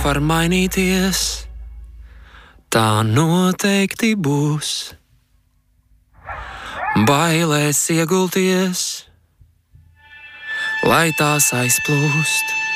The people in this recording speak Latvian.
var mainīties, tā noteikti būs. Bailēs iegulties, lai tās aizplūst.